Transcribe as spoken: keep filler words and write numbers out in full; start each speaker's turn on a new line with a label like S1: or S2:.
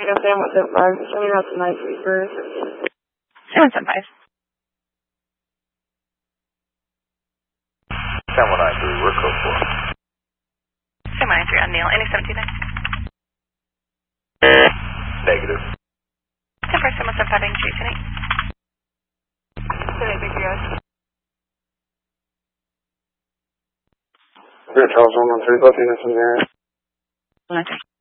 S1: Mexico Sam with zip five. Send me out the night sweeper.
S2: seven seven five.
S3: seven one nine three, we're code four.
S2: seven one nine three on Neil. Any seven two nine?
S3: Negative.
S2: ten four seven seven five eight three eight.
S1: Seven eight three guys.
S4: We're Charles one one three, looking at some there.
S2: one nine three.